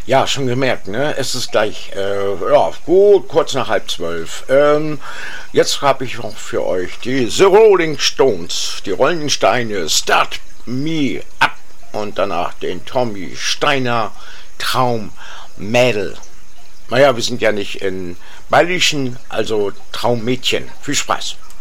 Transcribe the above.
Ja, schon gemerkt, ne? Es ist gleich, ja, gut, kurz nach 11:30. Jetzt habe ich noch für euch die The Rolling Stones, die Rolling Steine, Start Me Up und danach den Tommy Steiner Traummädel. Naja, wir sind ja nicht in Bayerischen, also Traummädchen. Viel Spaß.